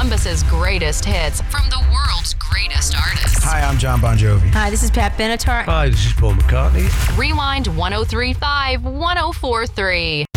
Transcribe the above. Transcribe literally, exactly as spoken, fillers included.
Columbus's greatest hits from the world's greatest artists. Hi, I'm John Bon Jovi. Hi, this is Pat Benatar. Hi, this is Paul McCartney. Rewind one oh three point five, one oh four point three.